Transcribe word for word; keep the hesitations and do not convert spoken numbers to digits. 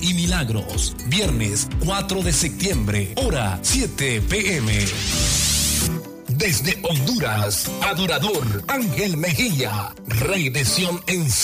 y Milagros. Viernes cuatro de septiembre, hora siete p m Desde Honduras, adorador Ángel Mejía, Rey de Sion en